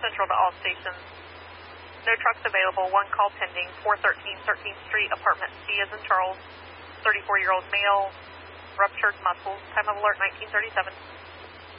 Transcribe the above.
Central to all stations. No trucks available. One call pending. 413 13th Street, apartment C as in Charles. 34-year-old male. Ruptured muscles. Time of alert 1937.